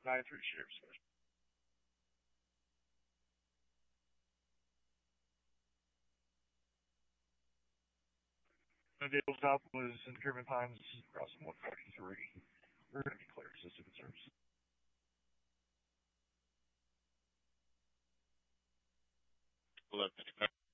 9-3 Sheriff's. The deal stop was in German times crossing 143. We're going to be clear, system concerns. Hello.